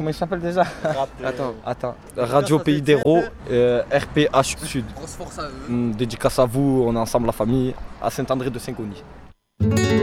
comment il s'appelle déjà? Attends. Radio Pays d'Hérault, RPH Sud. Grosse force à eux. Dédicace à vous, on est ensemble la famille, à Saint-André de Saint-Gony.